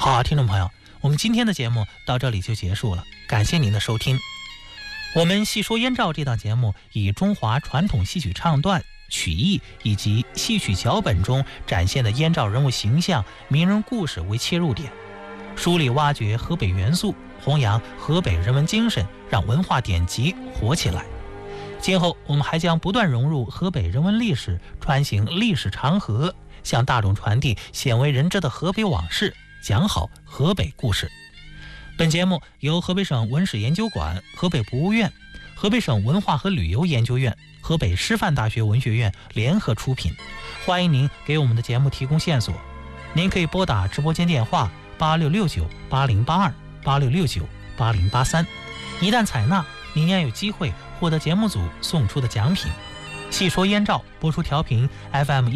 好，听众朋友，我们今天的节目到这里就结束了，感谢您的收听。我们细说燕赵这档节目以中华传统戏曲唱段、曲艺以及戏曲脚本中展现的燕赵人物形象、名人故事为切入点，梳理挖掘河北元素，弘扬河北人文精神，让文化典籍活起来。今后我们还将不断融入河北人文历史，穿行历史长河，向大众传递鲜为人知的河北往事，讲好河北故事。本节目由河北省文史研究馆、河北博物院、河北省文化和旅游研究院、河北师范大学文学院联合出品。欢迎您给我们的节目提供线索，您可以拨打直播间电话86698082 86698083，一旦采纳，您将有机会获得节目组送出的奖品。细说燕赵播出调频 FM